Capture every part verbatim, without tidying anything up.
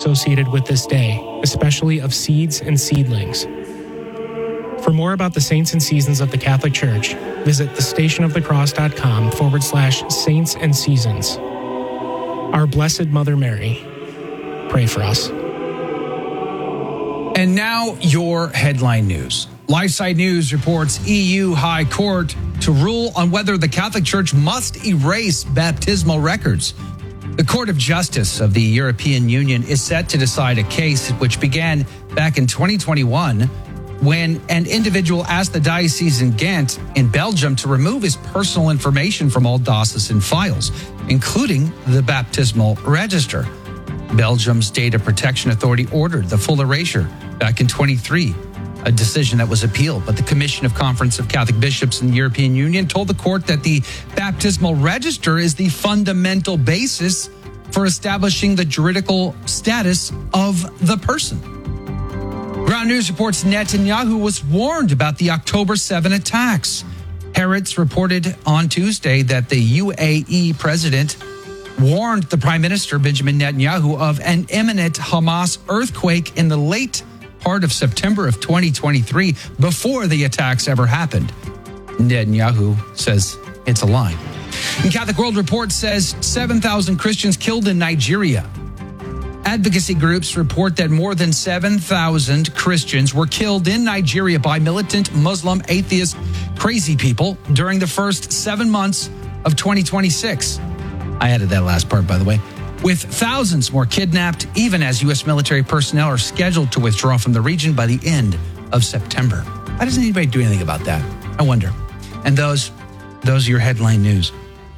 associated with this day, especially of seeds and seedlings. For more about the saints and seasons of the Catholic Church, visit thestationofthecross.com forward slash saints and seasons. Our Blessed Mother Mary, pray for us. And now your headline news. LifeSite News reports E U High Court to rule on whether the Catholic Church must erase baptismal records. The Court of Justice of the European Union is set to decide a case which began back in twenty twenty-one when an individual asked the diocese in Ghent in Belgium to remove his personal information from all diocesan files, including the baptismal register. Belgium's Data Protection Authority ordered the full erasure back in twenty-three, a decision that was appealed. But the Commission of Conference of Catholic Bishops in the European Union told the court that the baptismal register is the fundamental basis for establishing the juridical status of the person. Ground News reports Netanyahu was warned about the October seventh attacks. Haaretz reported on Tuesday that the U A E president warned the Prime Minister, Benjamin Netanyahu, of an imminent Hamas earthquake in the late part of September of twenty twenty-three before the attacks ever happened. Netanyahu says it's a lie. And Catholic World Report says seven thousand Christians killed in Nigeria. Advocacy groups report that more than seven thousand Christians were killed in Nigeria by militant Muslim atheist crazy people during the first seven months of twenty twenty-six. I added that last part, by the way. With thousands more kidnapped, even as U S military personnel are scheduled to withdraw from the region by the end of September. Why doesn't anybody do anything about that? I wonder. And those, those are your headline news.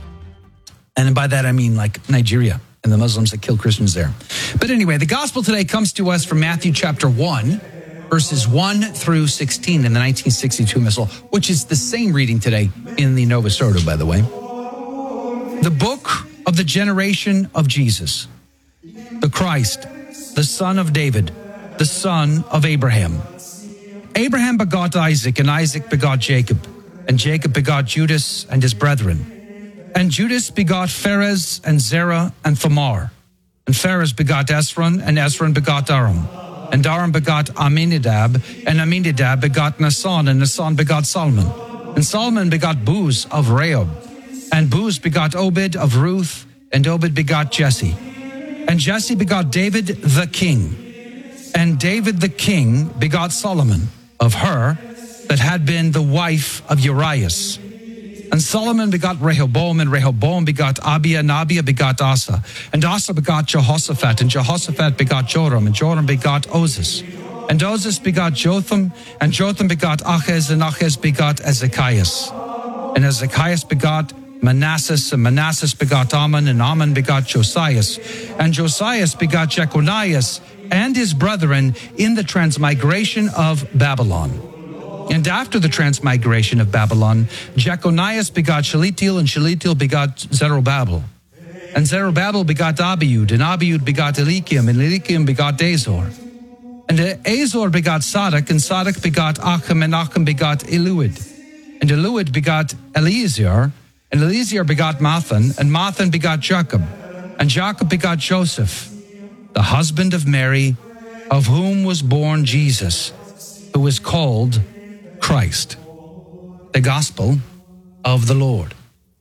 And by that, I mean like Nigeria and the Muslims that kill Christians there. But anyway, the gospel today comes to us from Matthew chapter one, verses one through sixteen in the nineteen sixty-two Missal, which is the same reading today in the Novus Ordo, by the way. The book of the generation of Jesus, the Christ, the son of David, the son of Abraham. Abraham begot Isaac, and Isaac begot Jacob, and Jacob begot Judas and his brethren. And Judas begot Pharez and Zerah and Thamar. And Pharez begot Esron, and Esron begot Aram. And Aram begot Aminadab, and Aminadab begot Nason, and Nason begot Solomon. And Solomon begot Booz of Rehob. And Booz begot Obed of Ruth, and Obed begot Jesse. And Jesse begot David the king. And David the king begot Solomon of her that had been the wife of Urias. And Solomon begot Rehoboam, and Rehoboam begot Abia, and Abia begot Asa. And Asa begot Jehoshaphat, and Jehoshaphat begot Joram, and Joram begot Ozis. And Ozis begot Jotham, and Jotham begot Achiz, and Achiz begot Ezekias. And Ezekias begot Manasseh, and Manasseh begot Ammon, and Ammon begot Josias. And Josias begot Jeconias and his brethren in the transmigration of Babylon. And after the transmigration of Babylon, Jeconias begot Shealtiel, and Shealtiel begot Zerubbabel. And Zerubbabel begot Abiud, and Abiud begot Eliakim, and Eliakim begot Azor. And Azor begot Sadak, and Sadak begot Achim, and Achim begot Eluid. And Eluid begot Eleazar, and Eleazar begot Mathan, and Mathan begot Jacob. And Jacob begot Joseph, the husband of Mary, of whom was born Jesus, who is called Christ. The Gospel of the Lord.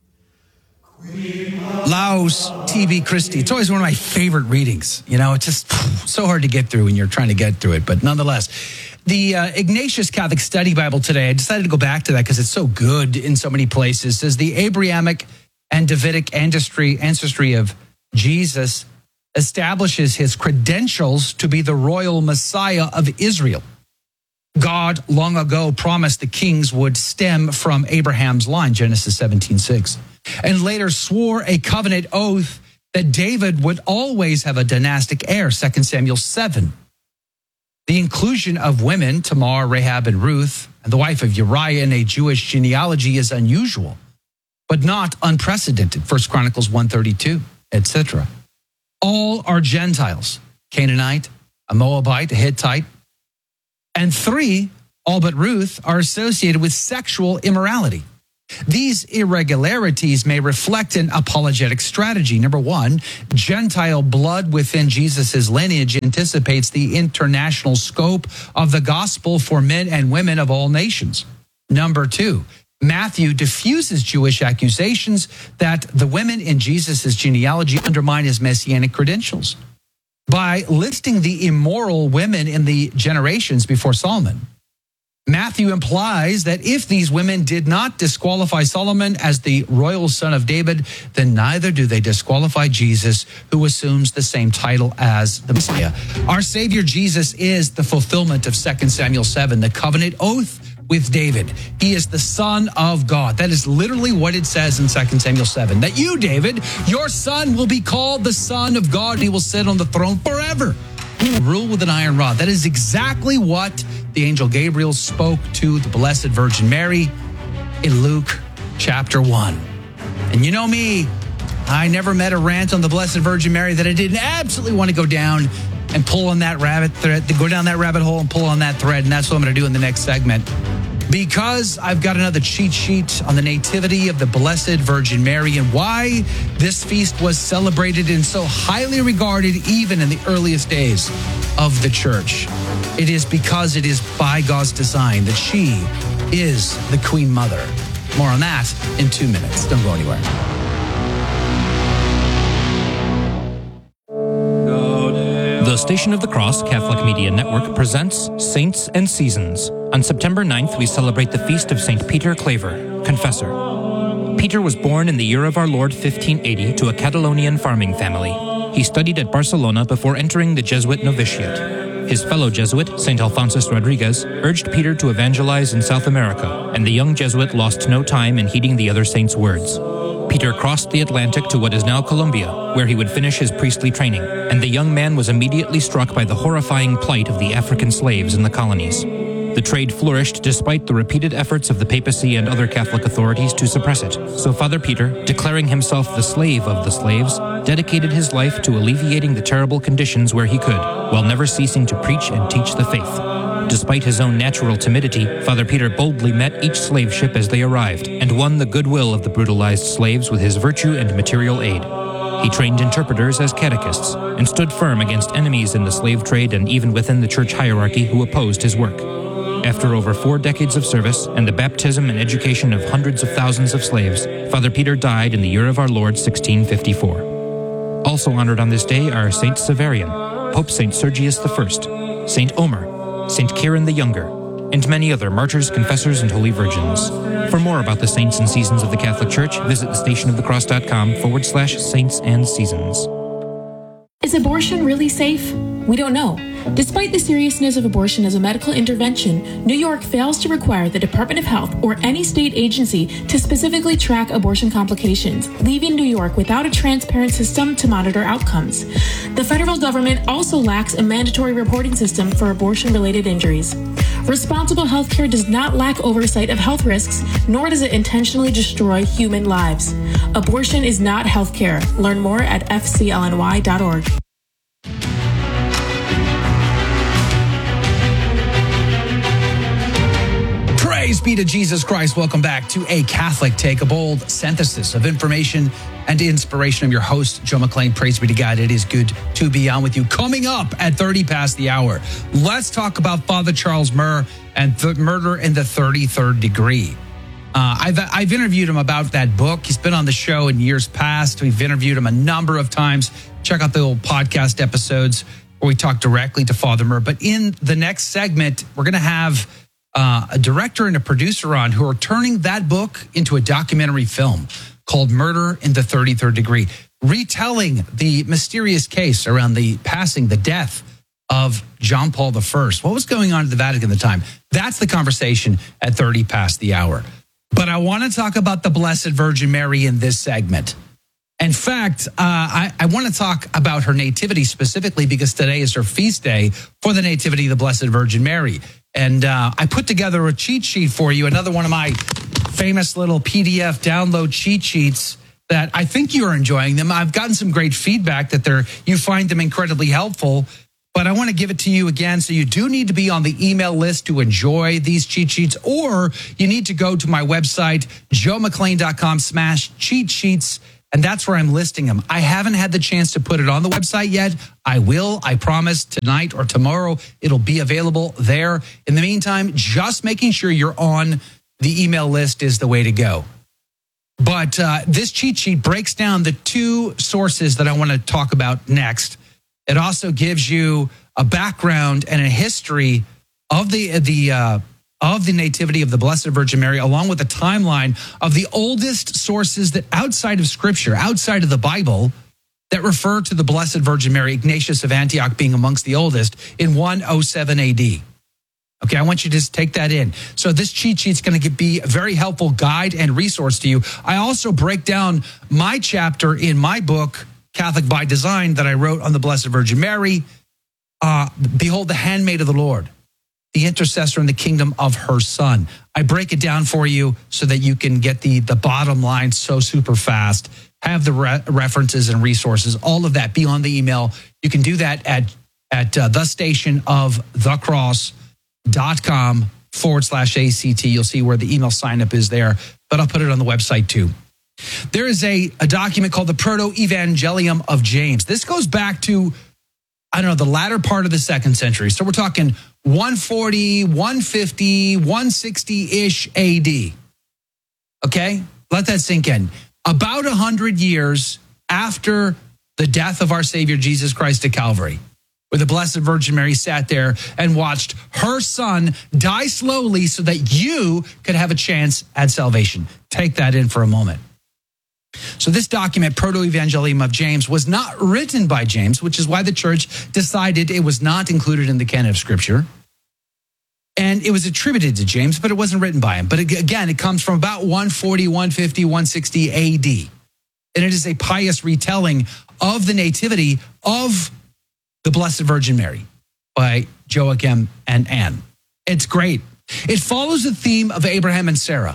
Laus Tibi Christi. It's always one of my favorite readings. You know, it's just so hard to get through when you're trying to get through it. But nonetheless, the uh, Ignatius Catholic Study Bible today, I decided to go back to that because it's so good in so many places, says the Abrahamic and Davidic ancestry, ancestry of Jesus establishes his credentials to be the royal Messiah of Israel. God long ago promised the kings would stem from Abraham's line, Genesis seventeen six, and later swore a covenant oath that David would always have a dynastic heir, Second Samuel seven. The inclusion of women, Tamar, Rahab, and Ruth, and the wife of Uriah in a Jewish genealogy is unusual, but not unprecedented, First Chronicles one thirty-two, et cetera. All are Gentiles, Canaanite, a Moabite, a Hittite, and three, all but Ruth, are associated with sexual immorality. These irregularities may reflect an apologetic strategy. Number one, Gentile blood within Jesus' lineage anticipates the international scope of the gospel for men and women of all nations. Number two, Matthew diffuses Jewish accusations that the women in Jesus' genealogy undermine his messianic credentials by listing the immoral women in the generations before Solomon. Matthew implies that if these women did not disqualify Solomon as the royal son of David, then neither do they disqualify Jesus, who assumes the same title as the Messiah. Our Savior Jesus is the fulfillment of Second Samuel seven, the covenant oath with David. He is the Son of God. That is literally what it says in Second Samuel seven, that you, David, your son will be called the Son of God, and he will sit on the throne forever. He will rule with an iron rod. That is exactly what the angel Gabriel spoke to the Blessed Virgin Mary in Luke chapter one. And you know me, I never met a rant on the Blessed Virgin Mary that I didn't absolutely want to go down and pull on that rabbit thread, to go down that rabbit hole and pull on that thread. And that's what I'm going to do in the next segment. Because I've got another cheat sheet on the nativity of the Blessed Virgin Mary and why this feast was celebrated and so highly regarded even in the earliest days of the church. It is because it is by God's design that she is the Queen Mother. More on that in two minutes. Don't go anywhere. The Station of the Cross Catholic Media Network presents Saints and Seasons. On September ninth, we celebrate the feast of Saint Peter Claver, Confessor. Peter was born in the year of our Lord fifteen eighty to a Catalonian farming family. He studied at Barcelona before entering the Jesuit novitiate. His fellow Jesuit, Saint Alphonsus Rodriguez, urged Peter to evangelize in South America, and the young Jesuit lost no time in heeding the other saint's words. Peter crossed the Atlantic to what is now Colombia, where he would finish his priestly training, and the young man was immediately struck by the horrifying plight of the African slaves in the colonies. The trade flourished despite the repeated efforts of the papacy and other Catholic authorities to suppress it. So Father Peter, declaring himself the slave of the slaves, dedicated his life to alleviating the terrible conditions where he could, while never ceasing to preach and teach the faith. Despite his own natural timidity, Father Peter boldly met each slave ship as they arrived and won the goodwill of the brutalized slaves with his virtue and material aid. He trained interpreters as catechists and stood firm against enemies in the slave trade and even within the church hierarchy who opposed his work. After over four decades of service and the baptism and education of hundreds of thousands of slaves, Father Peter died in the year of our Lord sixteen fifty-four. Also honored on this day are Saint Severian, Pope Saint Sergius the First, Saint Omer, Saint Kieran the Younger, and many other martyrs, confessors, and holy virgins. For more about the saints and seasons of the Catholic Church, visit thestationofthecross.com forward slash saints and seasons. Is abortion really safe? We don't know. Despite the seriousness of abortion as a medical intervention, New York fails to require the Department of Health or any state agency to specifically track abortion complications, leaving New York without a transparent system to monitor outcomes. The federal government also lacks a mandatory reporting system for abortion-related injuries. Responsible healthcare does not lack oversight of health risks, nor does it intentionally destroy human lives. Abortion is not healthcare. Learn more at f c l n y dot org. Praise be to Jesus Christ. Welcome back to A Catholic Take, a bold synthesis of information and inspiration. I'm your host, Joe McLean. Praise be to God. It is good to be on with you. Coming up at thirty past the hour, let's talk about Father Charles Murr and the murder in the thirty-third degree. Uh, I've, I've interviewed him about that book. He's been on the show in years past. We've interviewed him a number of times. Check out the old podcast episodes where we talk directly to Father Murr. But in the next segment, we're going to have Uh, a director and a producer on who are turning that book into a documentary film called Murder in the thirty-third Degree, retelling the mysterious case around the passing, the death of John Paul the First. What was going on at the Vatican at the time? That's the conversation at thirty past the hour. But I want to talk about the Blessed Virgin Mary in this segment. In fact, uh, I, I want to talk about her nativity specifically because today is her feast day for the nativity of the Blessed Virgin Mary. And uh, I put together a cheat sheet for you, another one of my famous little P D F download cheat sheets that I think you're enjoying them. I've gotten some great feedback that they're you find them incredibly helpful. But I want to give it to you again. So you do need to be on the email list to enjoy these cheat sheets, or you need to go to my website, joe mcclain dot com slash cheat sheets. And that's where I'm listing them. I haven't had the chance to put it on the website yet. I will. I promise tonight or tomorrow it'll be available there. In the meantime, just making sure you're on the email list is the way to go. But uh, this cheat sheet breaks down the two sources that I want to talk about next. It also gives you a background and a history of the the uh, of the nativity of the Blessed Virgin Mary, along with a timeline of the oldest sources that outside of Scripture, outside of the Bible, that refer to the Blessed Virgin Mary, Ignatius of Antioch being amongst the oldest, in one oh seven A D. Okay, I want you to just take that in. So this cheat sheet is going to be a very helpful guide and resource to you. I also break down my chapter in my book, Catholic by Design, that I wrote on the Blessed Virgin Mary. Uh, Behold the handmaid of the Lord, the intercessor in the kingdom of her Son. I break it down for you so that you can get the, the bottom line so super fast, have the re- references and resources, all of that be on the email. You can do that at, at uh, the station of the cross dot com forward slash ACT. You'll see where the email sign up is there, but I'll put it on the website too. There is a, a document called the Proto-Evangelium of James. This goes back to, I don't know, the latter part of the second century. So we're talking one forty, one fifty, one sixty-ish A D. Okay? Let that sink in. About one hundred years after the death of our Savior Jesus Christ at Calvary, where the Blessed Virgin Mary sat there and watched her Son die slowly so that you could have a chance at salvation. Take that in for a moment. So this document, Proto-Evangelium of James, was not written by James, which is why the church decided it was not included in the canon of Scripture. And it was attributed to James, but it wasn't written by him. But again, it comes from about one forty, one fifty, one sixty A D. And it is a pious retelling of the nativity of the Blessed Virgin Mary by Joachim and Anne. It's great. It follows the theme of Abraham and Sarah,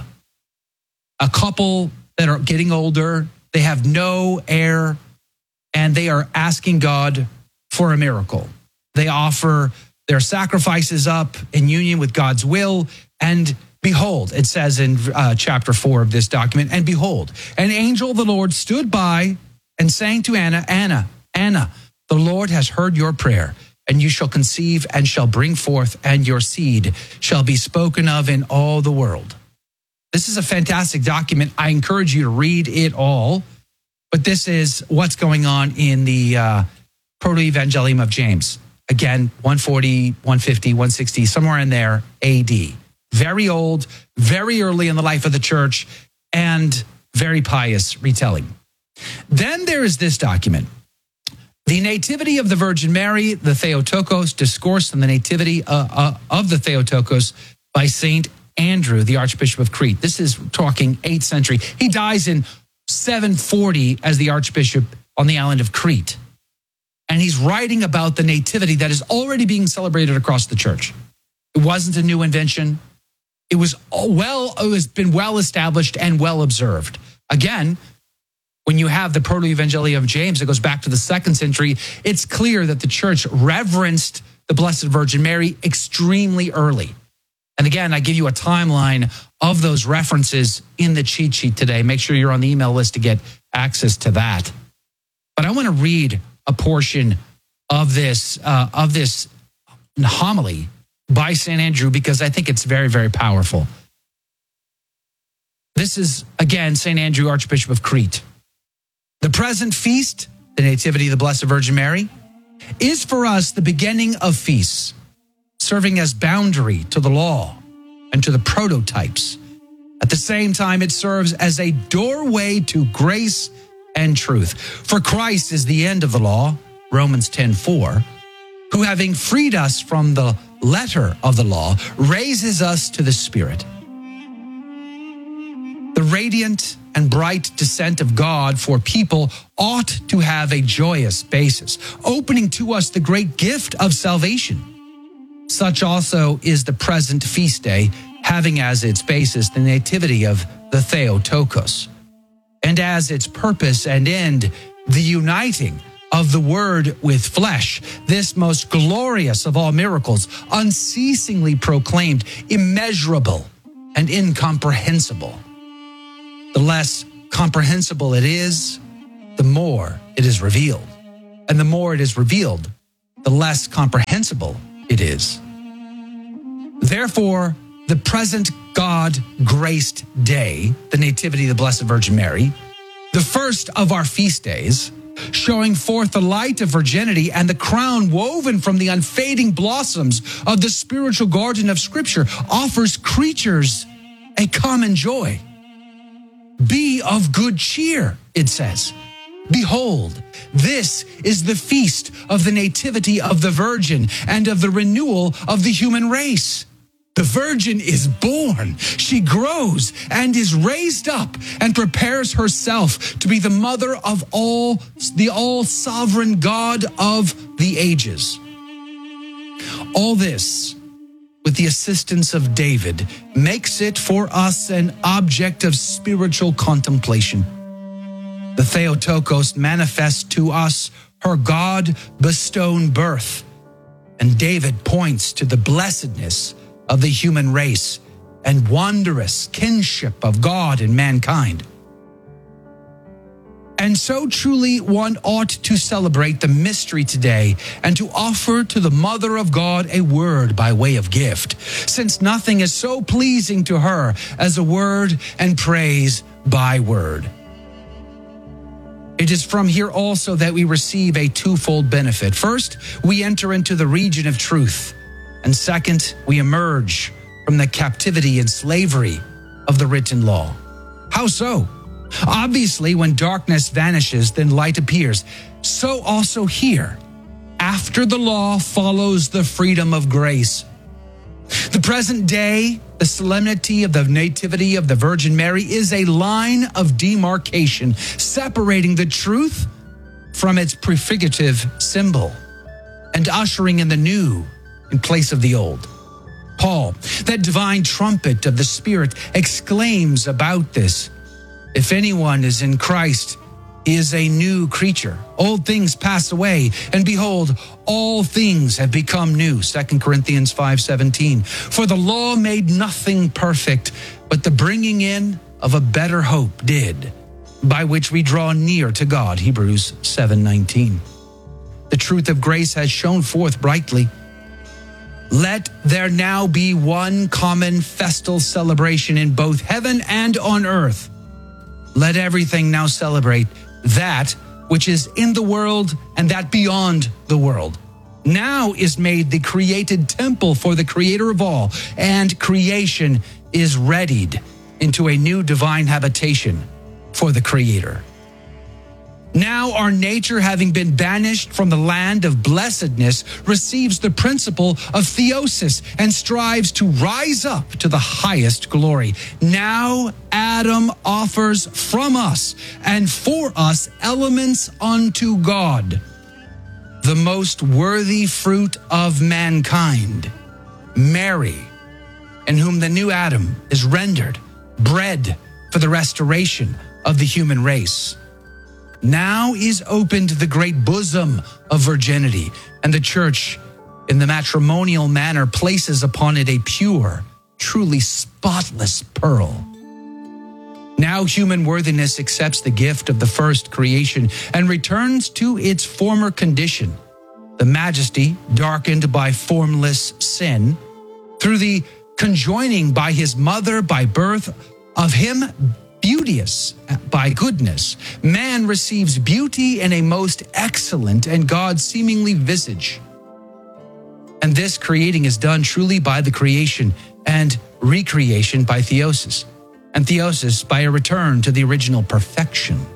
a couple that are getting older. They have no heir, and they are asking God for a miracle. They offer their sacrifices up in union with God's will, and behold, it says in uh, chapter four of this document, and behold, an angel of the Lord stood by and saying to Anna, Anna, Anna, the Lord has heard your prayer, and you shall conceive and shall bring forth, and your seed shall be spoken of in all the world. This is a fantastic document. I encourage you to read it all. But this is what's going on in the uh, Proto-Evangelium of James. Again, one forty, one fifty, one sixty, somewhere in there, A D. Very old, very early in the life of the church, and very pious retelling. Then there is this document, The Nativity of the Virgin Mary, the Theotokos, Discourse on the Nativity uh, uh, of the Theotokos by Saint Andrew, the Archbishop of Crete. This is talking eighth century. He dies in seven forty as the Archbishop on the island of Crete. And he's writing about the nativity that is already being celebrated across the church. It wasn't a new invention. It was well, it has been well established and well observed. Again, when you have the Proto-Evangelium of James, it goes back to the second century. It's clear that the church reverenced the Blessed Virgin Mary extremely early. And again, I give you a timeline of those references in the cheat sheet today. Make sure you're on the email list to get access to that. But I want to read a portion of this uh, of this homily by Saint Andrew because I think it's very, very powerful. This is, again, Saint Andrew, Archbishop of Crete. The present feast, the Nativity of the Blessed Virgin Mary, is for us the beginning of feasts, serving as boundary to the law and to the prototypes. At the same time, it serves as a doorway to grace and truth. For Christ is the end of the law, Romans ten four, who having freed us from the letter of the law, raises us to the Spirit. The radiant and bright descent of God for people ought to have a joyous basis, opening to us the great gift of salvation. Such also is the present feast day, having as its basis the nativity of the Theotokos, and as its purpose and end, the uniting of the Word with flesh, this most glorious of all miracles, unceasingly proclaimed, immeasurable and incomprehensible. The less comprehensible it is, the more it is revealed. And the more it is revealed, the less comprehensible it is. Therefore, the present God-graced day, the Nativity of the Blessed Virgin Mary, the first of our feast days, showing forth the light of virginity and the crown woven from the unfading blossoms of the spiritual garden of Scripture, offers creatures a common joy. Be of good cheer, it says. Behold, this is the feast of the Nativity of the Virgin and of the renewal of the human race. The Virgin is born, she grows and is raised up and prepares herself to be the mother of all, the all-sovereign God of the ages. All this, with the assistance of David, makes it for us an object of spiritual contemplation. The Theotokos manifests to us her God-bestowed birth, and David points to the blessedness of the human race and wondrous kinship of God and mankind. And so truly one ought to celebrate the mystery today and to offer to the Mother of God a word by way of gift, since nothing is so pleasing to her as a word and praise by word. It is from here also that we receive a twofold benefit. First, we enter into the region of truth. And second, we emerge from the captivity and slavery of the written law. How so? Obviously, when darkness vanishes, then light appears. So also here, after the law follows the freedom of grace. The present day, the solemnity of the Nativity of the Virgin Mary, is a line of demarcation separating the truth from its prefigurative symbol and ushering in the new in place of the old. Paul, that divine trumpet of the Spirit, exclaims about this: if anyone is in Christ, he is a new creature. Old things pass away, and behold, all things have become new. Second Corinthians five seventeen. For the law made nothing perfect, but the bringing in of a better hope did, by which we draw near to God. Hebrews seven nineteen. The truth of grace has shone forth brightly. Let there now be one common festal celebration in both heaven and on earth. Let everything now celebrate that which is in the world and that beyond the world. Now is made the created temple for the Creator of all, and creation is readied into a new divine habitation for the Creator. Now our nature, having been banished from the land of blessedness, receives the principle of theosis and strives to rise up to the highest glory. Now Adam offers from us and for us elements unto God, the most worthy fruit of mankind, Mary, in whom the new Adam is rendered bread for the restoration of the human race. Now is opened the great bosom of virginity, and the church, in the matrimonial manner, places upon it a pure, truly spotless pearl. Now human worthiness accepts the gift of the first creation and returns to its former condition, the majesty darkened by formless sin, through the conjoining by his mother by birth of him beauteous by goodness. Man receives beauty in a most excellent and God-seemingly visage. And this creating is done truly by the creation, and recreation by theosis, and theosis by a return to the original perfection.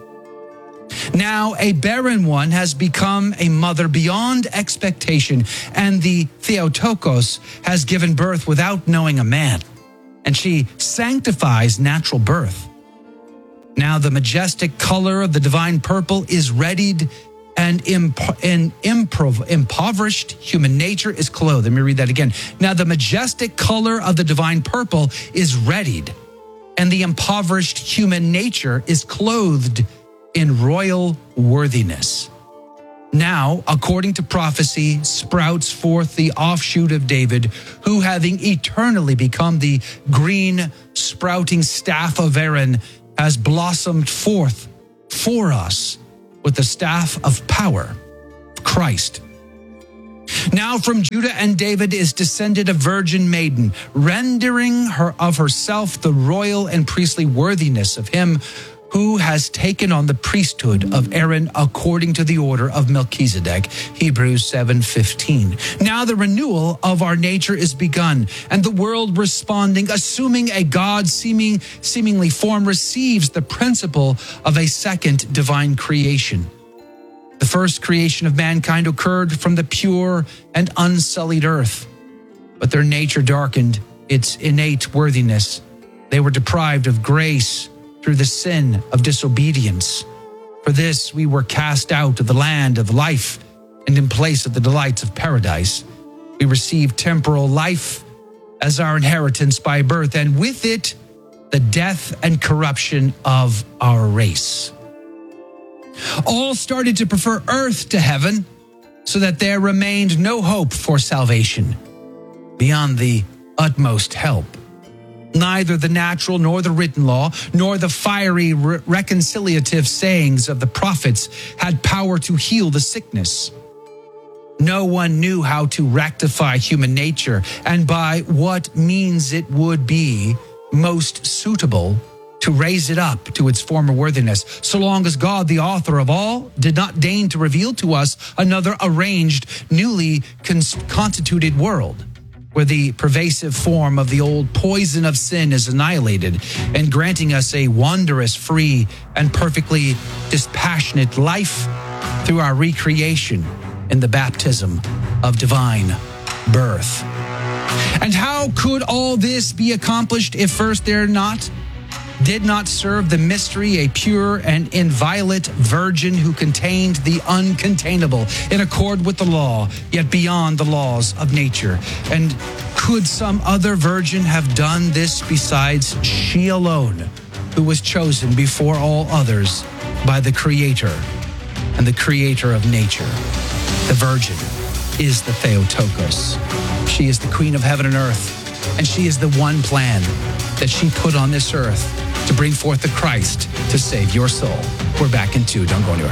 Now a barren one has become a mother beyond expectation, and the Theotokos has given birth without knowing a man, and she sanctifies natural birth. Now the majestic color of the divine purple is readied, and impo- and improv- impoverished human nature is clothed. Let me read that again. Now the majestic color of the divine purple is readied, and the impoverished human nature is clothed in royal worthiness. now, according to prophecy, sprouts forth the offshoot of David, who, having eternally become the green sprouting staff of Aaron, has blossomed forth for us with the staff of power, Christ. Now from Judah and David is descended a virgin maiden, rendering her of herself the royal and priestly worthiness of him who has taken on the priesthood of Aaron according to the order of Melchizedek, Hebrews seven fifteen. Now the renewal of our nature is begun, and the world responding, assuming a God seeming, seemingly form, receives the principle of a second divine creation. The first creation of mankind occurred from the pure and unsullied earth, but their nature darkened its innate worthiness. They were deprived of grace through the sin of disobedience. For this we were cast out of the land of life, and in place of the delights of paradise, we received temporal life as our inheritance by birth, and with it, the death and corruption of our race. All started to prefer earth to heaven, so that there remained no hope for salvation beyond the utmost help. Neither the natural nor the written law, nor the fiery re- reconciliative sayings of the prophets had power to heal the sickness. No one knew how to rectify human nature and by what means it would be most suitable to raise it up to its former worthiness, so long as God, the author of all, did not deign to reveal to us another arranged, newly cons- constituted world, where the pervasive form of the old poison of sin is annihilated, and granting us a wondrous, free, and perfectly dispassionate life through our recreation in the baptism of divine birth. And how could all this be accomplished if first there not did not serve the mystery a pure and inviolate virgin who contained the uncontainable in accord with the law, yet beyond the laws of nature? And could some other virgin have done this besides she alone, who was chosen before all others by the Creator and the Creator of nature? The virgin is the Theotokos. She is the queen of heaven and earth, and she is the one plan that she put on this earth to bring forth the Christ to save your soul. We're back in two. Don't go anywhere.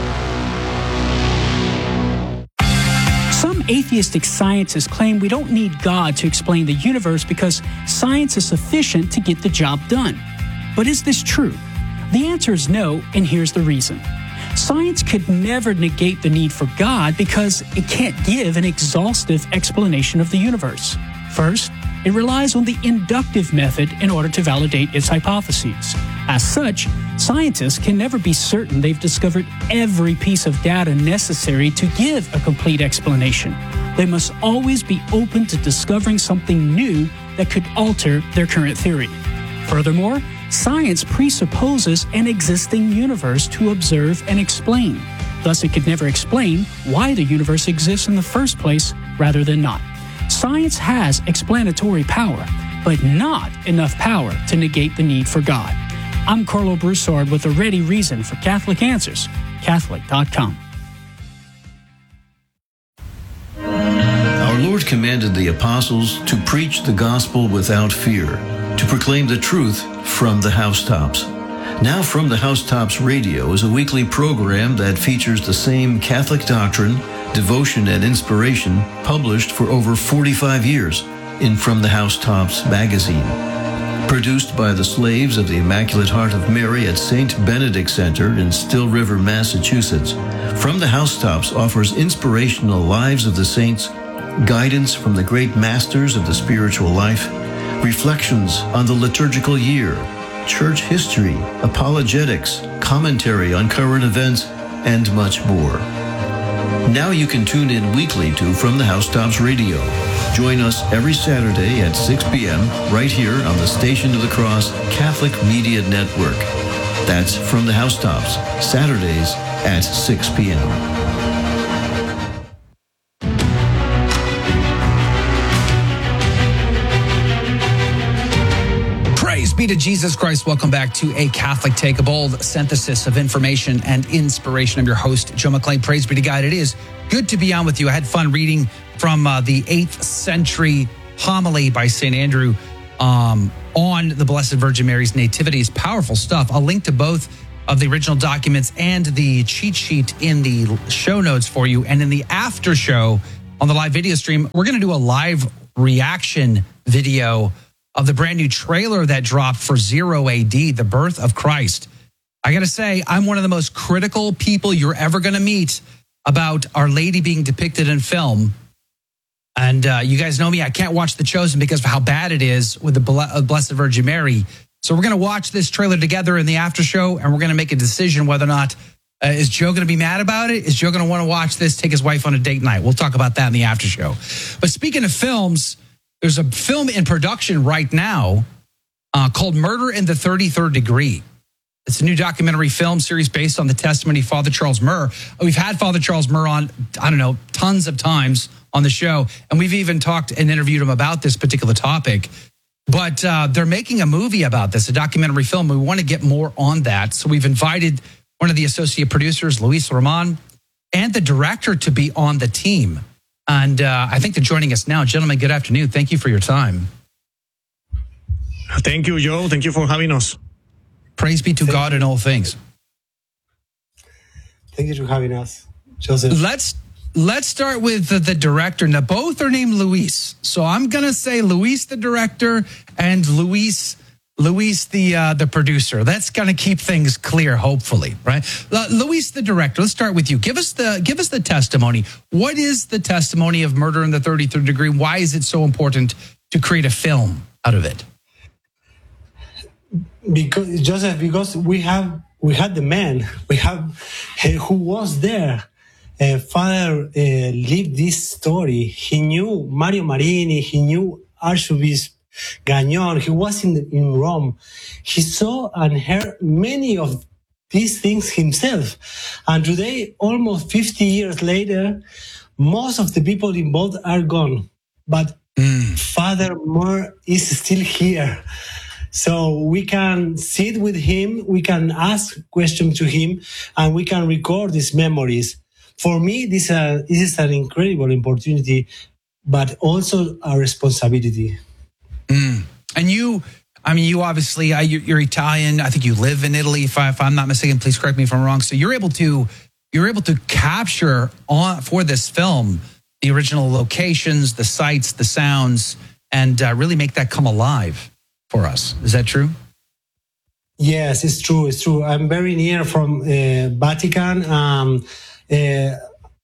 Some atheistic scientists claim we don't need God to explain the universe because science is sufficient to get the job done. But is this true? The answer is no, and here's the reason. Science could never negate the need for God because it can't give an exhaustive explanation of the universe. First, it relies on the inductive method in order to validate its hypotheses. As such, scientists can never be certain they've discovered every piece of data necessary to give a complete explanation. They must always be open to discovering something new that could alter their current theory. Furthermore, science presupposes an existing universe to observe and explain. Thus, it could never explain why the universe exists in the first place rather than not. Science has explanatory power, but not enough power to negate the need for God. I'm Carlo Broussard with a ready reason for Catholic Answers, Catholic dot com. Our Lord commanded the apostles to preach the gospel without fear, to proclaim the truth from the housetops. Now From the Housetops Radio is a weekly program that features the same Catholic doctrine, devotion, and inspiration published for over forty-five years in From the Housetops magazine. Produced by the slaves of the Immaculate Heart of Mary at Saint Benedict Center in Still River, Massachusetts, From the Housetops offers inspirational lives of the saints, guidance from the great masters of the spiritual life, reflections on the liturgical year, church history, apologetics, commentary on current events, and much more. Now you can tune in weekly to From the Housetops Radio. Join us every Saturday at six p.m. right here on the Station of the Cross Catholic Media Network. That's From the Housetops, Saturdays at six p.m. be to Jesus Christ. Welcome back to A Catholic Take, a bold synthesis of information and inspiration. I'm your host, Joe McClain. Praise be to God. It is good to be on with you. I had fun reading from uh, the eighth century homily by Saint Andrew um, on the Blessed Virgin Mary's nativity. It's powerful stuff. I'll link to both of the original documents and the cheat sheet in the show notes for you. And in the after show on the live video stream, we're going to do a live reaction video of the brand new trailer that dropped for Zero A D, the birth of Christ. I got to say, I'm one of the most critical people you're ever going to meet about Our Lady being depicted in film. And uh, you guys know me, I can't watch The Chosen because of how bad it is with the Blessed Virgin Mary. So we're going to watch this trailer together in the after show, and we're going to make a decision whether or not, uh, is Joe going to be mad about it? Is Joe going to want to watch this, take his wife on a date night? We'll talk about that in the after show. But speaking of films, there's a film in production right now uh, called Murder in the thirty-third Degree. It's a new documentary film series based on the testimony of Father Charles Murr. We've had Father Charles Murr on, I don't know, tons of times on the show, and we've even talked and interviewed him about this particular topic. But uh, they're making a movie about this, a documentary film. We want to get more on that. So we've invited one of the associate producers, Luis Roman, and the director to be on the team. And uh, I think they're joining us now. Gentlemen, good afternoon. Thank you for your time. Thank you, Joe. Thank you for having us. Praise be to Thank God you. in all things. Thank you for having us, Joseph. Let's let's start with the, the director. Now, both are named Luis. So I'm going to say Luis, the director, and Luis Luis, the uh, the producer. That's going to keep things clear, hopefully, right? Uh, Luis, the director. Let's start with you. Give us the give us the testimony. What is the testimony of Murder in the thirty-third Degree? Why is it so important to create a film out of it? Because Joseph, because we have we had the man we have uh, who was there. Uh, Father uh, lived this story. He knew Mario Marini. He knew Archbishop Gagnon. He was in, the, in Rome. He saw and heard many of these things himself. And today, almost fifty years later, most of the people involved are gone. But mm. Father Murr is still here. So we can sit with him, we can ask questions to him, and we can record these memories. For me, this, uh, this is an incredible opportunity, but also a responsibility. Mm. And you, I mean, you obviously, uh, you're, you're Italian. I think you live in Italy, if, I, if I'm not mistaken. Please correct me if I'm wrong. So you're able to, you're able to capture on for this film the original locations, the sights, the sounds, and uh, really make that come alive for us. Is that true? Yes, it's true. It's true. I'm very near from uh, Vatican. Um, uh,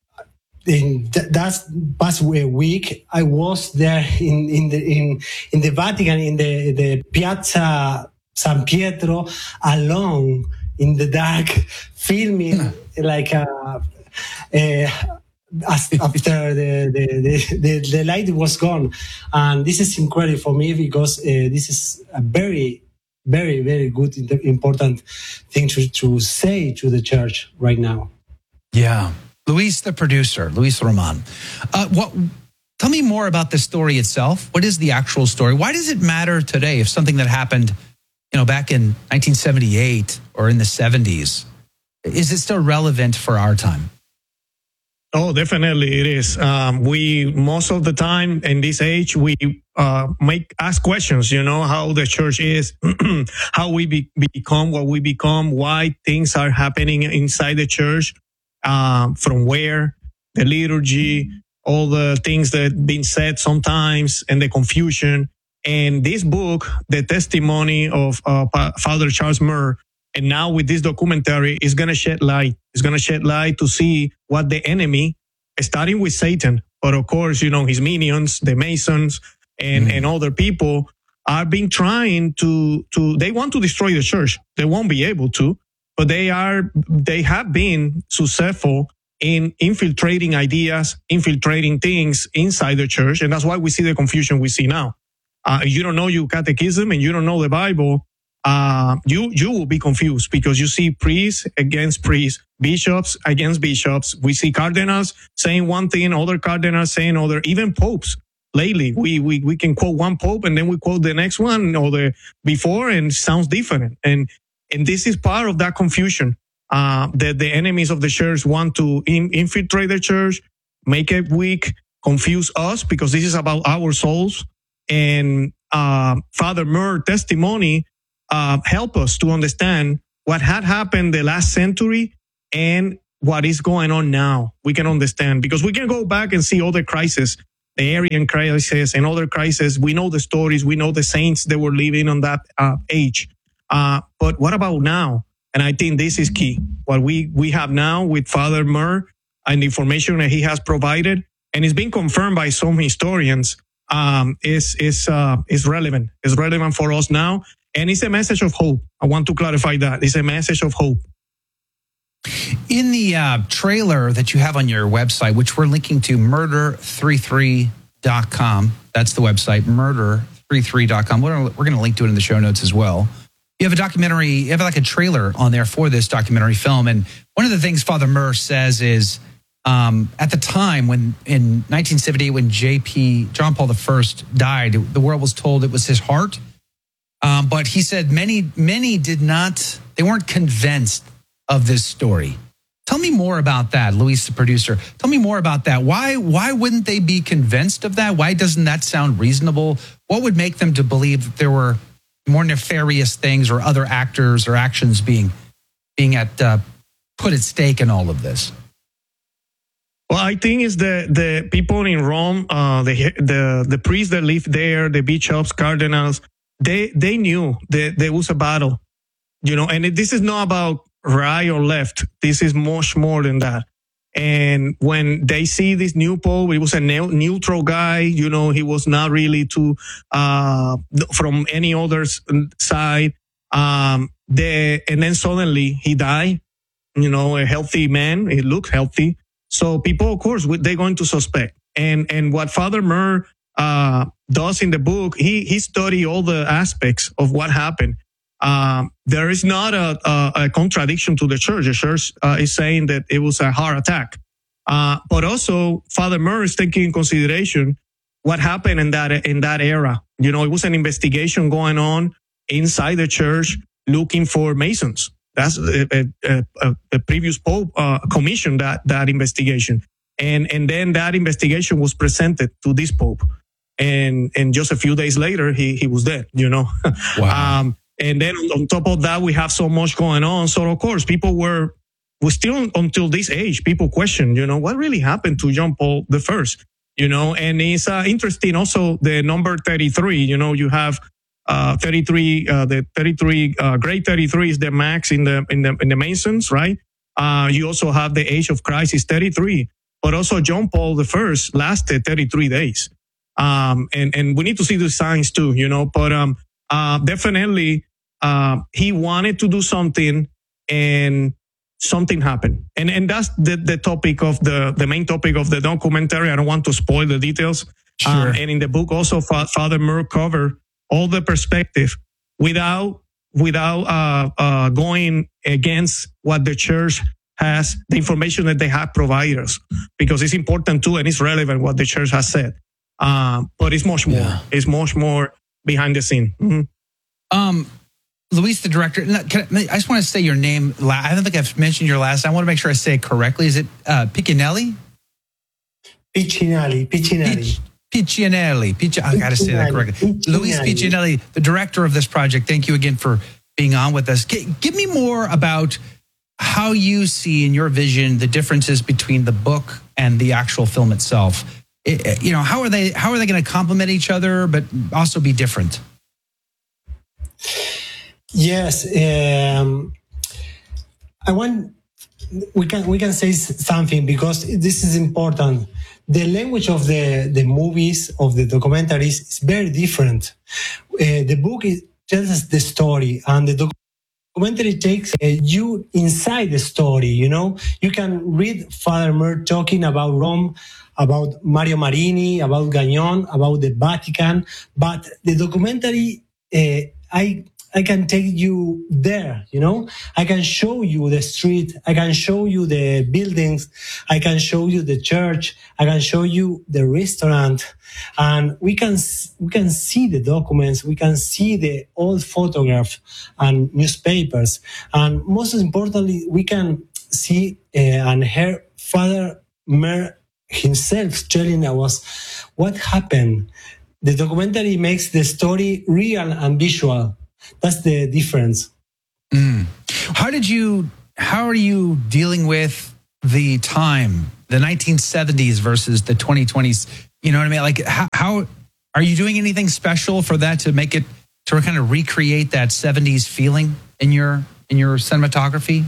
In th- that past week, I was there in, in the in in the Vatican, in the, the Piazza San Pietro, alone in the dark, filming like uh, uh, after the the, the the the light was gone, and this is incredible for me because uh, this is a very very very good important thing to to say to the church right now. Yeah. Luis, the producer, Luis Roman. Uh, what? Tell me more about the story itself. What is the actual story? Why does it matter today if something that happened, you know, back in nineteen seventy-eight or in the seventies, is it still relevant for our time? Oh, definitely it is. Um, we, most of the time in this age, we uh, make ask questions, you know, how the church is, how we be, become what we become, why things are happening inside the church. Uh, from where, the liturgy, all the things that have been said sometimes, and the confusion. And this book, the testimony of uh, Father Charles Murr, and now with this documentary, is going to shed light. It's going to shed light to see what the enemy, starting with Satan, but of course, you know, his minions, the Masons, and, mm. and other people, are being trying to, to, they want to destroy the church. They won't be able to. But they are, they have been successful in infiltrating ideas, infiltrating things inside the church. And that's why we see the confusion we see now. Uh, you don't know your catechism and you don't know the Bible. Uh, you, you will be confused because you see priests against priests, bishops against bishops. We see cardinals saying one thing, other cardinals saying other, even popes lately. We, we, we can quote one pope and then we quote the next one or the before and it sounds different. And, and this is part of that confusion, uh, that the enemies of the church want to in, infiltrate the church, make it weak, confuse us, because this is about our souls. And, uh, Father Murr testimony, uh, help us to understand what had happened the last century and what is going on now. We can understand because we can go back and see other crises, the Arian crisis and other crises. We know the stories. We know the saints that were living on that uh, age. Uh, but what about now? And I think this is key. What we, we have now with Father Murr and the information that he has provided, and it's been confirmed by some historians, um, is, is, uh, is relevant. It's relevant for us now. And it's a message of hope. I want to clarify that. It's a message of hope. In the uh, trailer that you have on your website, which we're linking to murder thirty-three dot com, that's the website, murder thirty-three dot com. We're, we're going to link to it in the show notes as well. You have a documentary, you have like a trailer on there for this documentary film. And one of the things Father Murr says is, um, at the time when in nineteen seventy-eight, when J P John Paul the First died, the world was told it was his heart. Um, but he said many, many did not, they weren't convinced of this story. Tell me more about that, Luis, the producer. Tell me more about that. Why, why wouldn't they be convinced of that? Why doesn't that sound reasonable? What would make them to believe that there were more nefarious things or other actors or actions being, being at, uh, put at stake in all of this? Well, I think it's the, the people in Rome, uh, the, the, the priests that lived there, the bishops, cardinals, they, they knew that there was a battle, you know, and it, this is not about right or left. This is much more than that. And when they see this new pope, he was a ne- neutral guy, you know, he was not really too, uh, from any other side. Um, the, and then suddenly he died, you know, a healthy man, he looked healthy. So people, of course, they're going to suspect. And, and what Father Murr, uh, does in the book, he, he studied all the aspects of what happened. Um, there is not a, a, a contradiction to the church. The church uh, is saying that it was a heart attack. Uh, but also Father Murr is taking in consideration what happened in that, in that era. You know, it was an investigation going on inside the church looking for Masons. That's a, a, a, a previous Pope, uh, commissioned that, that investigation. And, and then that investigation was presented to this Pope. And, and just a few days later, he, he was dead, you know. Wow. um, and then on top of that, we have so much going on. So of course, people were, we still until this age, people question, you know, what really happened to John Paul the First, you know, and it's uh, interesting also the number thirty-three, you know, you have, uh, thirty-three, uh, the thirty-three, uh, grade thirty-three is the max in the, in the, in the Masons, right? Uh, you also have the age of Christ is thirty-three, but also John Paul the First lasted thirty-three days. Um, and, and we need to see the signs too, you know, but, um, uh, definitely, uh, he wanted to do something and something happened. And, and that's the, the topic of the, the main topic of the documentary. I don't want to spoil the details. Sure. Um, and in the book also, Father Murr covered all the perspective without, without, uh, uh, going against what the church has, the information that they have provided us, because it's important too, and it's relevant what the church has said. Uh, but it's much more. Yeah. It's much more behind the scene. Mm-hmm. Um, Luis, the director, can I, I just want to say your name. I don't think I've mentioned your last. I want to make sure I say it correctly. Is it uh, Piccinelli? Piccinelli. Piccinelli. Piccinelli. Picci- I got to say that correctly. Piccinelli. Luis Piccinelli, the director of this project. Thank you again for being on with us. G- give me more about how you see in your vision the differences between the book and the actual film itself. It, you know, how are they? How are they going to complement each other, but also be different? Yes, um, I want we can we can say something because this is important. The language of the the movies of the documentaries is very different. Uh, the book is, tells us the story, and the documentary takes uh, you inside the story. You know, you can read Father Murr talking about Rome, about Mario Marini, about Gagnon, about the Vatican, but the documentary uh, I I can take you there, you know, I can show you the street. I can show you the buildings. I can show you the church. I can show you the restaurant, and we can, we can see the documents. We can see the old photographs and newspapers. And most importantly, we can see uh, and hear Father Mer himself telling us what happened. The documentary makes the story real and visual. That's the difference. Mm. How did you, how are you dealing with the time, the nineteen seventies versus the twenty twenties? You know what I mean? Like, how, how are you doing anything special for that to make it, to kind of recreate that seventies feeling in your, in your cinematography?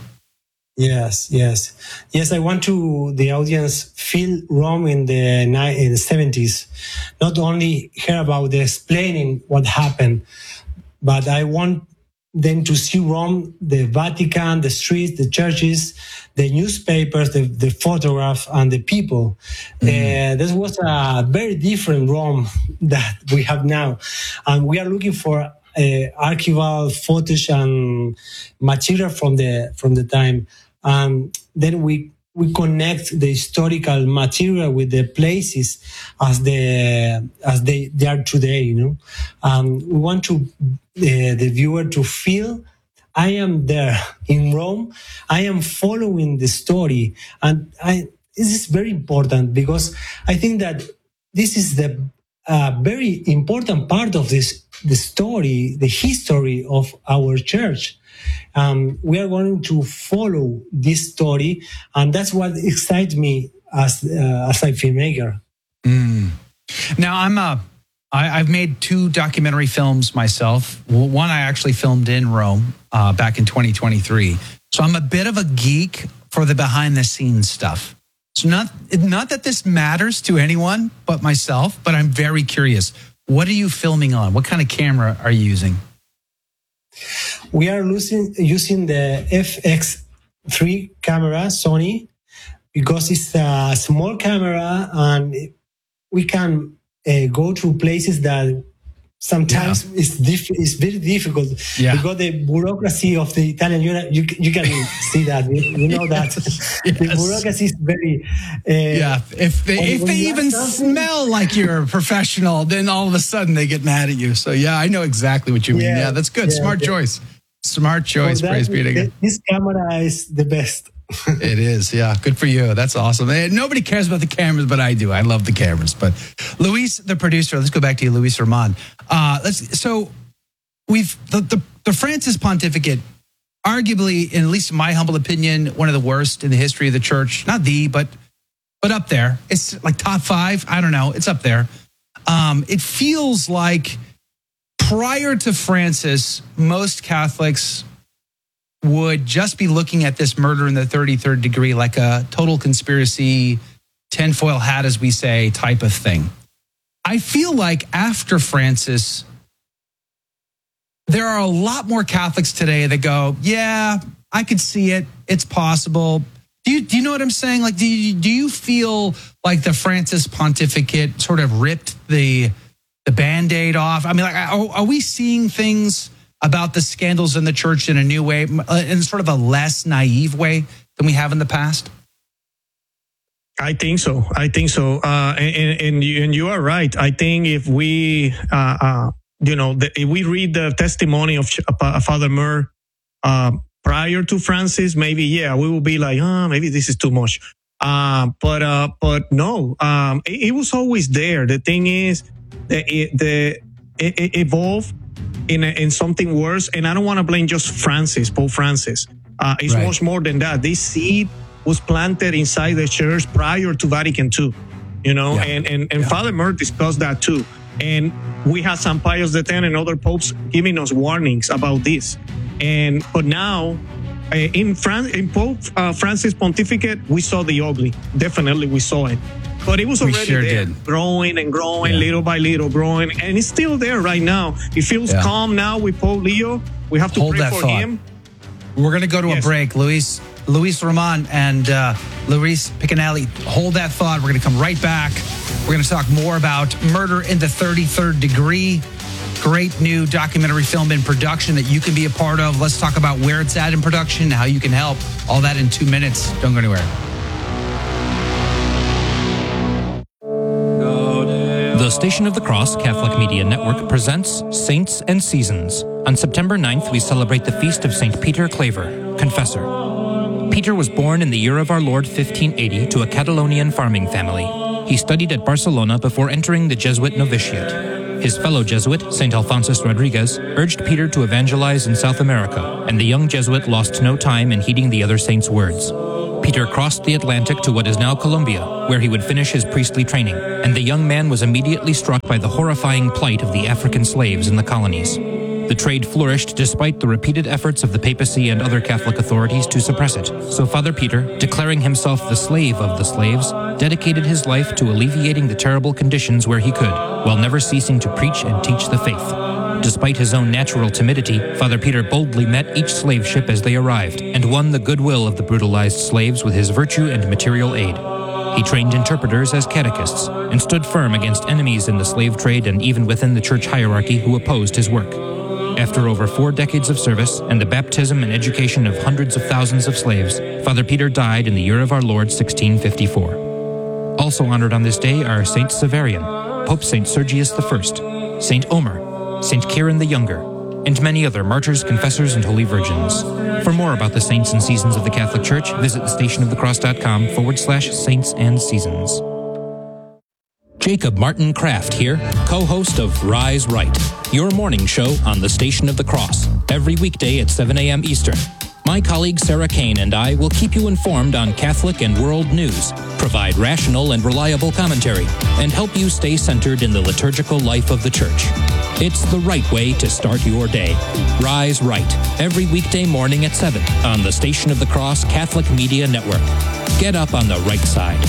Yes, yes. Yes, I want to the audience feel Rome in the in the seventies. Not only hear about the explaining what happened, but I want them to see Rome, the Vatican, the streets, the churches, the newspapers, the, the photograph, and the people. Mm. Uh, this was a very different Rome that we have now. And we are looking for uh, archival footage and material from the from the time. Um, then we we connect the historical material with the places as the as they, they are today. You know, um, we want to uh, the viewer to feel I am there in Rome. I am following the story, and I this is very important because I think that this is the uh, very important part of this the story, the history of our church. Um, we are going to follow this story, and that's what excites me as uh, as a filmmaker. Mm. Now, I'm a, I, I've made two documentary films myself. One I actually filmed in Rome uh, back in twenty twenty-three. So I'm a bit of a geek for the behind the scenes stuff. So not not that this matters to anyone but myself, but I'm very curious. What are you filming on? What kind of camera are you using? We are using, using the F X three camera, Sony, because it's a small camera and we can uh, go to places that sometimes yeah. it's, diff- it's very difficult yeah. because the bureaucracy of the Italian, you, know, you, you can see that, you, you know that. Yes. The bureaucracy is very... Uh, yeah, if they, if they even smell like you're a professional, then all of a sudden they get mad at you. So yeah, I know exactly what you mean. Yeah, yeah that's good. Yeah, Smart yeah. choice. Smart choice. Praise be to God. This camera is the best. It is, yeah. Good for you. That's awesome. Nobody cares about the cameras, but I do. I love the cameras. But Luis, the producer, let's go back to you, Luis Roman. Uh, let's. So we've the, the the Francis pontificate, arguably, in at least my humble opinion, one of the worst in the history of the church. Not the, but but up there. It's like top five. I don't know. It's up there. Um, it feels like prior to Francis, most Catholics would just be looking at this murder in the thirty-third degree like a total conspiracy, tinfoil hat, as we say, type of thing. I feel like after Francis, there are a lot more Catholics today that go, yeah, I could see it. It's possible. Do you, do you know what I'm saying? Like, do you, do you feel like the Francis pontificate sort of ripped the, the Band-Aid off? I mean, like, are, are we seeing things about the scandals in the church in a new way, in sort of a less naive way than we have in the past? I think so. I think so. Uh, and, and, you, and you are right. I think if we, uh, uh, you know, the, if we read the testimony of uh, Father Mer uh, prior to Francis, maybe, yeah, we will be like, oh, maybe this is too much. Uh, but uh, but no, um, it, it was always there. The thing is, the, it, the, it, it evolved in, a, in something worse. And I don't want to blame just Francis, Pope Francis. Uh, it's right. much more than that. This seed was planted inside the church prior to Vatican two, you know, yeah. and, and, and yeah. Father Mer discussed that too. And we had Saint Pius X and other popes giving us warnings about this. And but now, uh, in, Fran- in Pope uh, Francis pontificate, we saw the ugly. Definitely, we saw it. But it was already sure there, did. growing and growing, yeah. little by little, growing. And it's still there right now. It feels yeah. calm now with Pope Leo. We have to Hold pray that for thought. him. We're going to go to yes. a break. Luis, Luis Roman and uh, Luis Piccinelli, hold that thought. We're going to come right back. We're going to talk more about murder in the thirty-third degree. Great new documentary film in production that you can be a part of. Let's talk about where it's at in production and how you can help. All that in two minutes. Don't go anywhere. The Station of the Cross Catholic Media Network presents Saints and Seasons. On September ninth, we celebrate the feast of Saint Peter Claver, Confessor. Peter was born in the year of our Lord fifteen eighty to a Catalonian farming family. He studied at Barcelona before entering the Jesuit novitiate. His fellow Jesuit, Saint Alphonsus Rodriguez, urged Peter to evangelize in South America, and the young Jesuit lost no time in heeding the other saint's words. Peter crossed the Atlantic to what is now Colombia, where he would finish his priestly training, and the young man was immediately struck by the horrifying plight of the African slaves in the colonies. The trade flourished despite the repeated efforts of the papacy and other Catholic authorities to suppress it. So Father Peter, declaring himself the slave of the slaves, dedicated his life to alleviating the terrible conditions where he could, while never ceasing to preach and teach the faith. Despite his own natural timidity, Father Peter boldly met each slave ship as they arrived and won the goodwill of the brutalized slaves with his virtue and material aid. He trained interpreters as catechists and stood firm against enemies in the slave trade and even within the church hierarchy who opposed his work. After over four decades of service and the baptism and education of hundreds of thousands of slaves, Father Peter died in the year of our Lord sixteen fifty-four. Also honored on this day are Saint Severian, Pope Saint Sergius the First, Saint Omer, Saint Kieran the Younger, and many other martyrs, confessors, and holy virgins. For more about the saints and seasons of the Catholic Church, visit thestationofthecross.com forward slash saints and seasons. Jacob Martin Kraft here, co-host of Rise Right, your morning show on the Station of the Cross, every weekday at seven a.m. Eastern. My colleague Sarah Kane and I will keep you informed on Catholic and world news, provide rational and reliable commentary, and help you stay centered in the liturgical life of the Church. It's the right way to start your day. Rise Right, every weekday morning at seven on the Station of the Cross Catholic Media Network. Get up on the right side.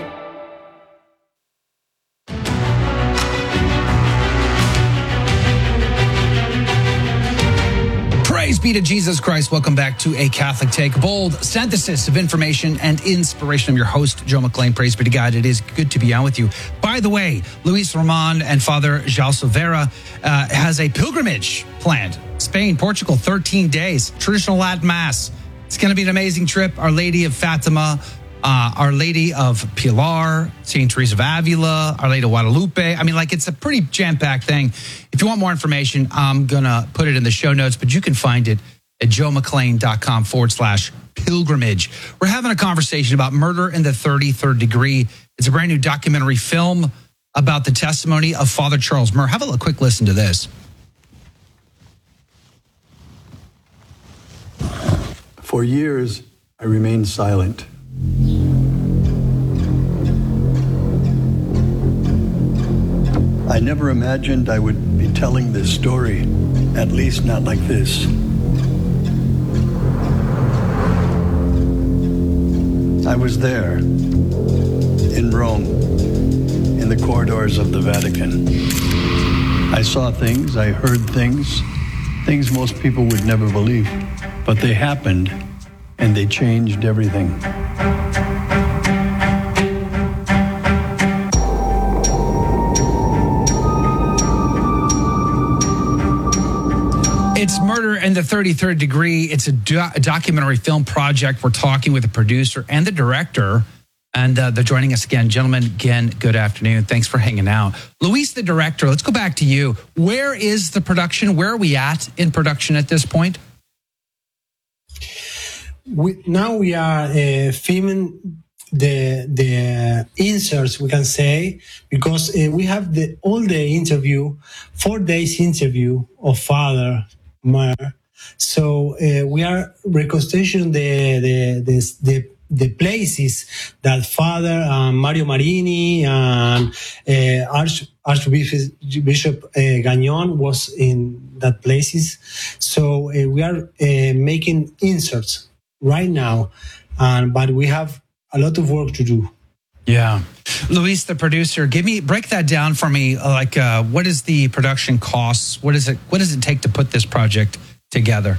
Praise be to Jesus Christ. Welcome back to A Catholic Take. Bold synthesis of information and inspiration. I'm your host, Joe McLean. Praise be to God. It is good to be on with you. By the way, Luis Roman and Father João Silveira uh, has a pilgrimage planned. Spain, Portugal, thirteen days. Traditional Latin Mass. It's going to be an amazing trip. Our Lady of Fatima, uh, Our Lady of Pilar, Saint Teresa of Avila, Our Lady of Guadalupe. I mean, like, it's a pretty jam-packed thing. If you want more information, I'm going to put it in the show notes, but you can find it at joemclean.com forward slash pilgrimage. We're having a conversation about Murder in the thirty-third Degree. It's a brand new documentary film about the testimony of Father Charles Murr. Have a quick listen to this. For years, I remained silent. I never imagined I would be telling this story, at least not like this. I was there, in Rome, in the corridors of the Vatican. I saw things, I heard things, things most people would never believe, but they happened, and they changed everything. It's Murder in the thirty-third Degree. It's a, do- a documentary film project. We're talking with the producer and the director, and uh, they're joining us again. Gentlemen, again, good afternoon. Thanks for hanging out. Luis, the director, let's go back to you. Where is the production? Where are we at in production at this point? We, now we are uh, filming the the inserts, we can say, because uh, we have the all the interview, four days interview of Father Murr. So uh, we are reconstructing the the the, the the places that Father uh, Mario Marini and uh, Arch, Archbishop uh, Gagnon was in that places. So uh, we are uh, making inserts right now, and but we have a lot of work to do. Yeah. Luis, the producer, give me break that down for me. Like, uh, what is the production costs? What is it? What does it take to put this project together?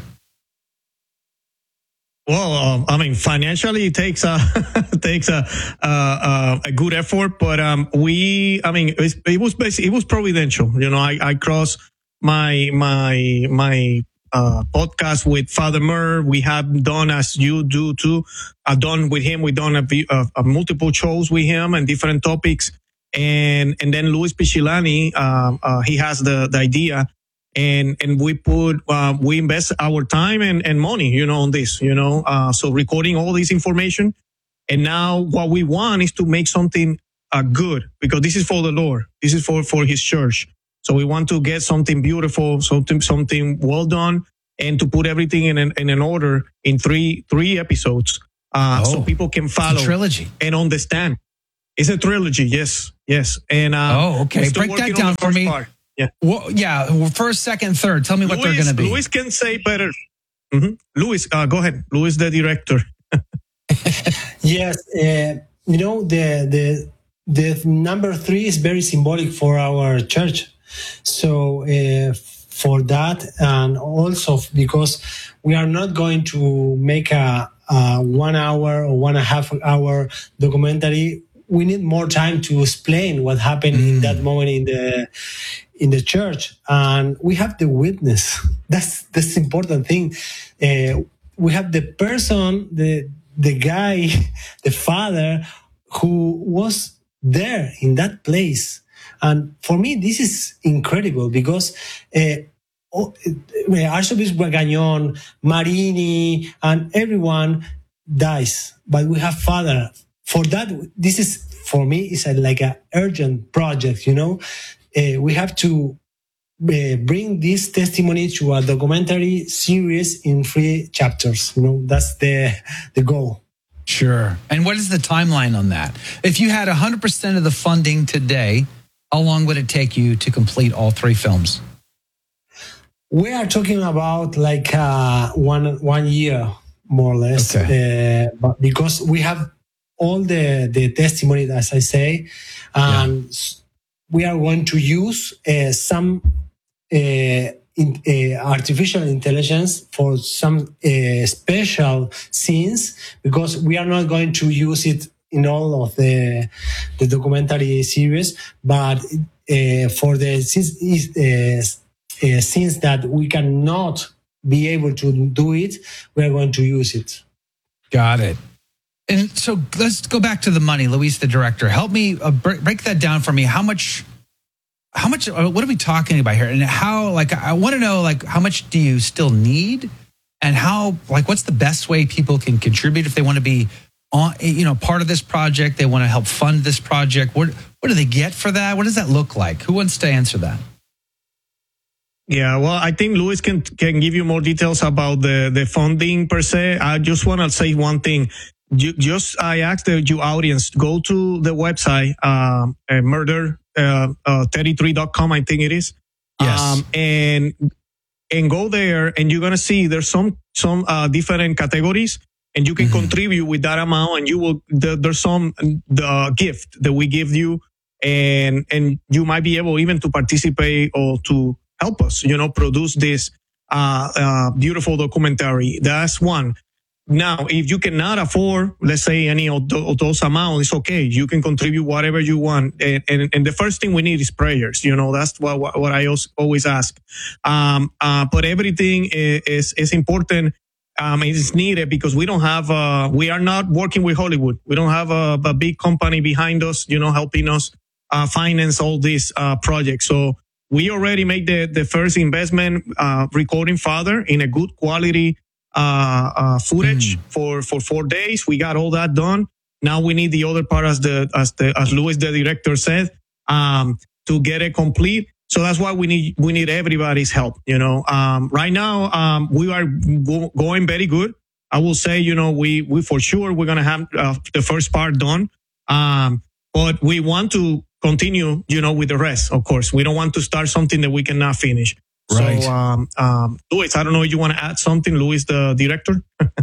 Well, um, I mean, financially, it takes a takes a uh, a good effort, but um, we, I mean, it was, it was basically, it was providential. You know, I, I crossed my my my uh, podcast with Father Murr. We have done, as you do too, I've done with him. We've done a, a, a multiple shows with him and different topics. And and then Luis Pichilani, uh, uh, he has the, the idea. And and we put, uh, we invest our time and, and money, you know, on this, you know. Uh, so recording all this information. And now what we want is to make something uh, good, because this is for the Lord. This is for, for his church. So we want to get something beautiful, something something well done, and to put everything in an, in an order in three three episodes, uh, oh, so people can follow it's a trilogy and understand. It's a trilogy, yes, yes. And uh, oh, okay, break that down for me. Part. Yeah, well, yeah. Well, first, second, third. Tell me what Luis, they're going to be. Luis can say better. Mm-hmm. Luis, uh, go ahead. Luis, the director. Yes, uh, you know, the the the number three is very symbolic for our church. So uh, for that, and also because we are not going to make a, a one hour or one and a half hour documentary, we need more time to explain what happened mm. in that moment in the in the church, and we have the witness. That's that's the important thing. Uh, we have the person, the the guy, the father who was there in that place. And for me, this is incredible because uh, oh, Archbishop Gagnon, Marini, and everyone dies. But we have father. For that, this is, for me, is a, like an urgent project, you know. Uh, we have to uh, bring this testimony to a documentary series in three chapters. You know, that's the the goal. Sure. And what is the timeline on that? If you had one hundred percent of the funding today, how long would it take you to complete all three films? We are talking about like uh, one one year, more or less, okay. uh, but because we have all the, the testimony, as I say, and yeah. we are going to use uh, some uh, in, uh, artificial intelligence for some uh, special scenes, because we are not going to use it in all of the the documentary series, but uh, for the uh, uh, scenes that we cannot be able to do it, we are going to use it. Got it. And so let's go back to the money, Luis, the director. Help me uh, break, break that down for me. How much? How much? Uh, what are we talking about here? And how? Like, I want to know, like, how much do you still need? And how? Like, what's the best way people can contribute if they want to be on, you know, part of this project? They want to help fund this project. What? What do they get for that? What does that look like? Who wants to answer that? Yeah, well, I think Luis can can give you more details about the the funding per se. I just want to say one thing. You, just I asked the you audience, go to the website, uh, uh, murder thirty-three dot com, I think it is. Yes. Um, and and go there, and you're gonna see there's some some uh, different categories, and you can mm-hmm. contribute with that amount, and you will the, there's some the gift that we give you, and and you might be able even to participate or to help us, you know, produce this uh, uh, beautiful documentary. That's one. Now, if you cannot afford, let's say, any of those amounts, it's okay. You can contribute whatever you want. And, and, and the first thing we need is prayers. You know, that's what, what I always ask. Um, uh, but everything is, is important. Um, it's needed because we don't have, uh, we are not working with Hollywood. We don't have a, a big company behind us, you know, helping us, uh, finance all these, uh, projects. So we already made the, the first investment, uh, recording Father in a good quality Uh, uh, footage mm. for, for four days. We got all that done. Now we need the other part, as the, as the, as Luis, the director, said, um, to get it complete. So that's why we need, we need everybody's help, you know. Um, right now, um, we are go- going very good. I will say, you know, we, we for sure, we're going to have uh, the first part done. Um, but we want to continue, you know, with the rest, of course. We don't want to start something that we cannot finish. Right. So, um, um, Luis, I don't know if you want to add something, Luis, the director.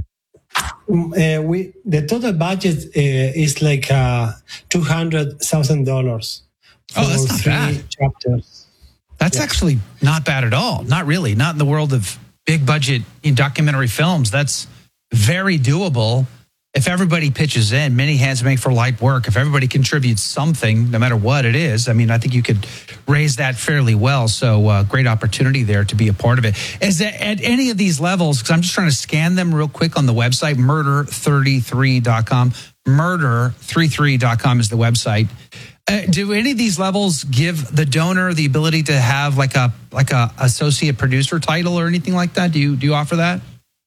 uh, we the total budget uh, is like uh, two hundred thousand dollars. Oh, that's not bad. Chapters. That's yeah. actually not bad at all. Not really. Not in the world of big budget in documentary films. That's very doable. if everybody pitches in, many hands make for light work. If everybody contributes something, no matter what it is, I mean, I think you could raise that fairly well. So uh, great opportunity there to be a part of it. Is that at any of these levels, because I'm just trying to scan them real quick on the website, murder thirty-three dot com. murder thirty-three dot com is the website. Uh, do any of these levels give the donor the ability to have like a like a associate producer title or anything like that? Do you do you offer that?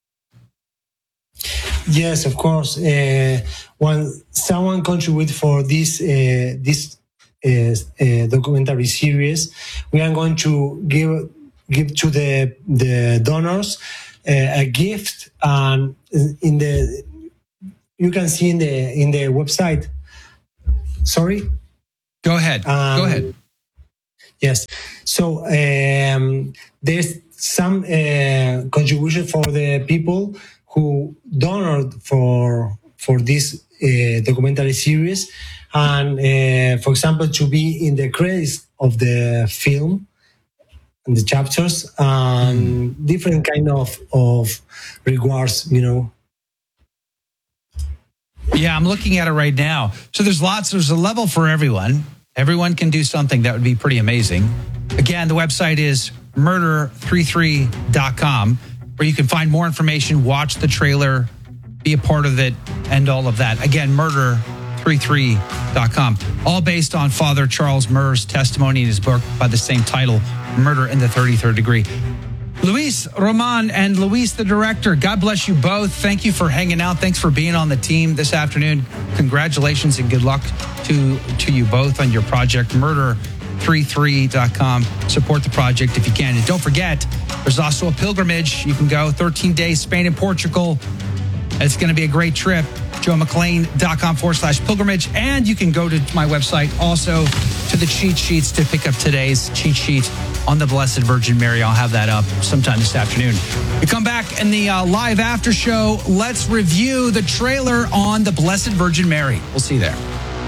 Yes, of course. Uh, when someone contributes for this uh, this uh, uh, documentary series, we are going to give give to the the donors uh, a gift, and in the you can see in the in the website. Sorry. Go ahead. Um, Go ahead. Yes. So um, there's some uh, contribution for the people who donated for for this uh, documentary series, and uh, for example, to be in the credits of the film, and the chapters, and mm. different kind of of rewards, you know. Yeah, I'm looking at it right now. So there's lots. There's a level for everyone. Everyone can do something that would be pretty amazing. Again, the website is murder thirty-three dot com. Where you can find more information, watch the trailer, be a part of it, and all of that. Again, murder thirty-three dot com. All based on Father Charles Murr's testimony in his book by the same title, Murder in the thirty-third Degree. Luis Roman and Luis, the director, God bless you both. Thank you for hanging out. Thanks for being on the team this afternoon. Congratulations and good luck to, to you both on your project, murder thirty-three dot com. Support the project if you can. And don't forget, there's also a pilgrimage. You can go thirteen days, Spain and Portugal. It's going to be a great trip. joe mcclain dot com forward slash pilgrimage. And you can go to my website also to the cheat sheets to pick up today's cheat sheet on the Blessed Virgin Mary. I'll have that up sometime this afternoon. We come back in the uh, live after show. Let's review the trailer on the Blessed Virgin Mary. We'll see you there.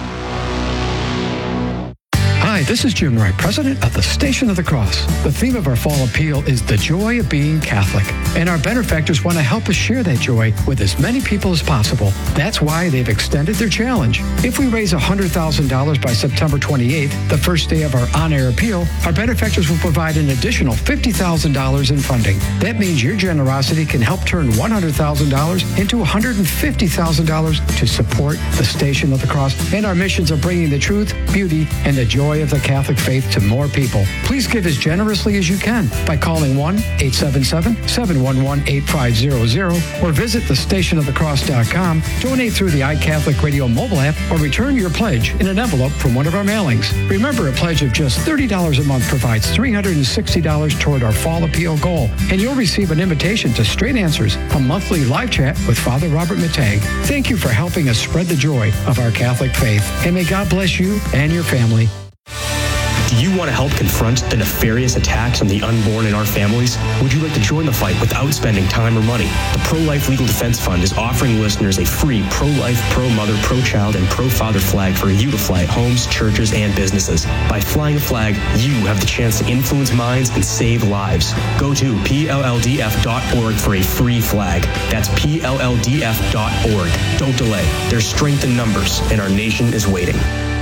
Hi, this is Jim Wright, president of the Station of the Cross. The theme of our fall appeal is the joy of being Catholic, and our benefactors want to help us share that joy with as many people as possible. That's why they've extended their challenge. If we raise one hundred thousand dollars by September twenty-eighth, the first day of our on-air appeal, our benefactors will provide an additional fifty thousand dollars in funding. That means your generosity can help turn one hundred thousand dollars into one hundred fifty thousand dollars to support the Station of the Cross and our missions of bringing the truth, beauty, and the joy of the Catholic faith to more people. Please give as generously as you can by calling one eight seven seven, seven one one, eight five zero zero or visit the station of the cross dot com, donate through the iCatholic Radio mobile app, or return your pledge in an envelope from one of our mailings. Remember, a pledge of just thirty dollars a month provides three hundred sixty dollars toward our fall appeal goal, and you'll receive an invitation to Straight Answers, a monthly live chat with Father Robert Matang. Thank you for helping us spread the joy of our Catholic faith, and may God bless you and your family. Do you want to help confront the nefarious attacks on the unborn in our families? Would you like to join the fight without spending time or money? The Pro-Life Legal Defense Fund is offering listeners a free pro-life, pro-mother, pro-child, and pro-father flag for you to fly at homes, churches, and businesses. By flying a flag, you have the chance to influence minds and save lives. Go to P L L D F dot org for a free flag. That's P L L D F dot org. Don't delay. There's strength in numbers, and our nation is waiting.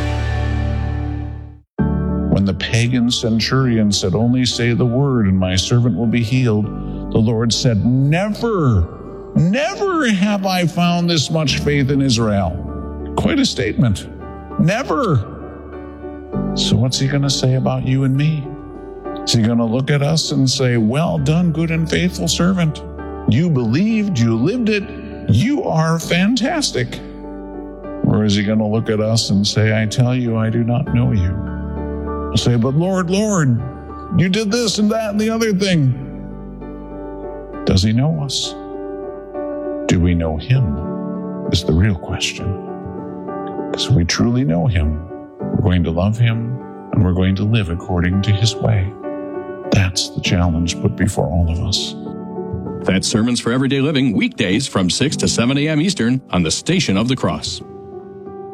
When the pagan centurion said, "Only say the word and my servant will be healed," the Lord said, "Never, never have I found this much faith in Israel." Quite a statement. Never. So what's he going to say about you and me? Is he going to look at us and say, "Well done, good and faithful servant. You believed, you lived it, you are fantastic"? Or is he going to look at us and say, "I tell you, I do not know you"? Say, "But Lord, Lord, you did this and that and the other thing." Does he know us? Do we know him? Is the real question. Because if we truly know him, we're going to love him and we're going to live according to his way. That's the challenge put before all of us. That's Sermons for Everyday Living, weekdays from six to seven a.m. Eastern on the Station of the Cross.